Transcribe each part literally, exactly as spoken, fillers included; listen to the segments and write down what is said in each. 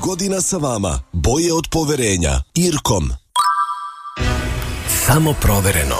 godina sa vama. Boje od poverenja. Irkom. Samo provereno.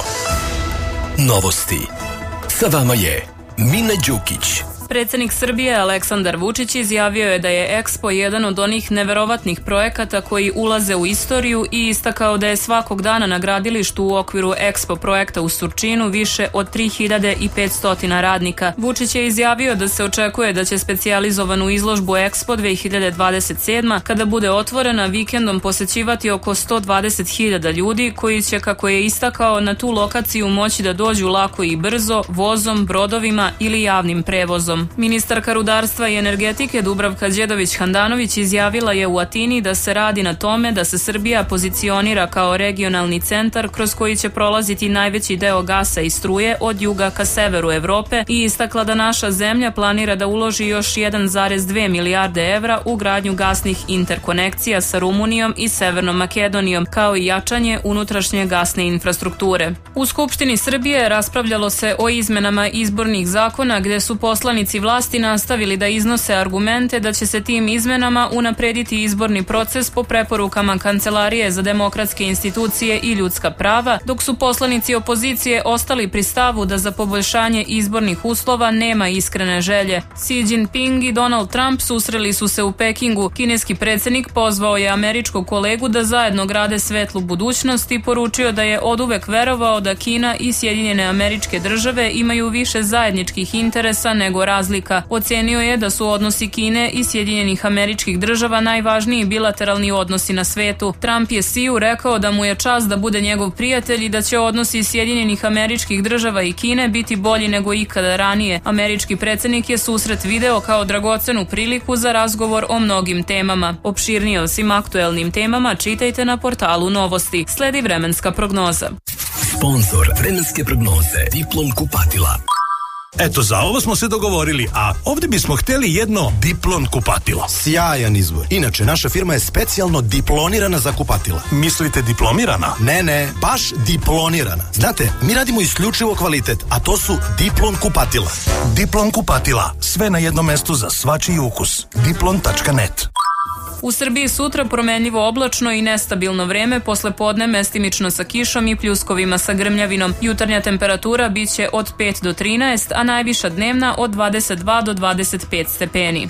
Novosti. Sa vama je Mina Đukić. Predsednik Srbije Aleksandar Vučić izjavio je da je Expo jedan od onih neverovatnih projekata koji ulaze u istoriju i istakao da je svakog dana na gradilištu u okviru Expo projekta u Surčinu više od tri hiljade petsto radnika. Vučić je izjavio da se očekuje da će specijalizovanu izložbu Expo dve hiljade dvadeset sedma, kada bude otvorena, vikendom posećivati oko sto dvadeset hiljada ljudi koji će, kako je istakao, na tu lokaciju moći da dođu lako i brzo, vozom, brodovima ili javnim prevozom. Ministarka rudarstva i energetike Dubravka Đedović-Handanović izjavila je u Atini da se radi na tome da se Srbija pozicionira kao regionalni centar kroz koji će prolaziti najveći deo gasa i struje od juga ka severu Evrope i istakla da naša zemlja planira da uloži još jedan zarez dve milijarde evra u gradnju gasnih interkonekcija sa Rumunijom i Severnom Makedonijom, kao i jačanje unutrašnje gasne infrastrukture. U Skupštini Srbije raspravljalo se o izmenama izbornih zakona gde su poslanici vlasti nastavili da iznose argumente da će se tim izmenama unaprediti izborni proces po preporukama Kancelarije za demokratske institucije i ljudska prava, dok su poslanici opozicije ostali pri stavu da za poboljšanje izbornih uslova nema iskrene želje. Xi Jinping i Donald Trump susreli su se u Pekingu. Kineski predsednik pozvao je američkog kolegu da zajedno grade svetlu budućnost i poručio da je oduvek verovao da Kina i Sjedinjene Američke Države imaju više zajedničkih interesa nego razlika. Ocenio je da su odnosi Kine i Sjedinjenih Američkih Država najvažniji bilateralni odnosi na svetu. Trump je Xiu rekao da mu je čast da bude njegov prijatelj i da će odnosi Sjedinjenih Američkih Država i Kine biti bolji nego ikada ranije. Američki predsednik je susret video kao dragocenu priliku za razgovor o mnogim temama. Opširnije o svim aktuelnim temama čitajte na portalu Novosti. Sledi vremenska prognoza. Sponzor vremenske prognoze Diplom kupatila. Eto, za ovo smo se dogovorili, a ovdje bismo hteli jedno Diplon kupatilo. Sjajan izbor. Inače, naša firma je specijalno diplonirana za kupatila. Mislite diplomirana? Ne, ne, baš diplonirana. Znate, mi radimo isključivo kvalitet, a to su Diplon kupatila. Diplon kupatila. Sve na jednom mestu za svačiji ukus. diplon tačka net. U Srbiji sutra promenljivo oblačno i nestabilno vreme, posle podne mestimično sa kišom i pljuskovima sa grmljavinom. Jutarnja temperatura biće od pet do trinaest, a najviša dnevna od dvadeset dva do dvadeset pet stepeni.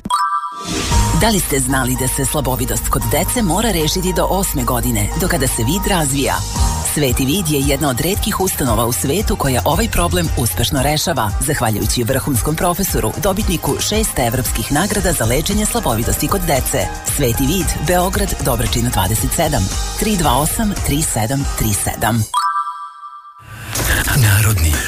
Da li ste znali da se slabovidost kod dece mora rešiti do osme godine, do kada se vid razvija? Sveti vid je jedna od retkih ustanova u svetu koja ovaj problem uspešno rešava, zahvaljujući vrhunskom profesoru, dobitniku šest evropskih nagrada za lečenje slabovidosti kod dece. Sveti vid, Beograd, Dobračina dvadeset sedam, tri dva osam tri sedam tri sedam. Narodni